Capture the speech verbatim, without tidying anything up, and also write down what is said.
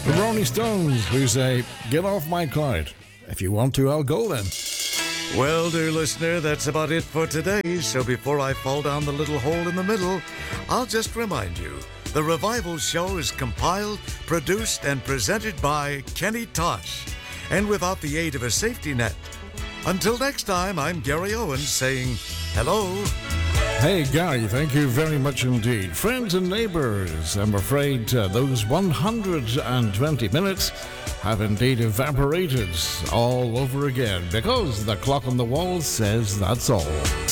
The Rolling Stones, who say, "Get off my cloud. If you want to, I'll go then." Well, dear listener, that's about it for today. So before I fall down the little hole in the middle, I'll just remind you, the Revival Show is compiled, produced, and presented by Kenny Tosh, and without the aid of a safety net. Until next time, I'm Gary Owens saying hello. Hey, Gary, thank you very much indeed. Friends and neighbors, I'm afraid uh, those one hundred twenty minutes have indeed evaporated all over again because the clock on the wall says that's all.